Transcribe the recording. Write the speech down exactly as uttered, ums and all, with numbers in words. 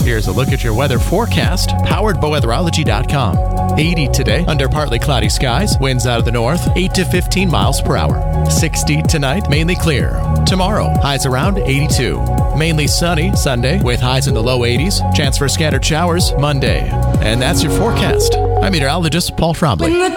Here's a look at your weather forecast, powered by weatherology dot com. eighty today, under partly cloudy skies, winds out of the north, eight to fifteen miles per hour. sixty tonight, mainly clear. Tomorrow, highs around eighty-two. Mainly sunny Sunday, with highs in the low eighties. Chance for scattered showers Monday. And that's your forecast. I'm meteorologist Paul Trombley.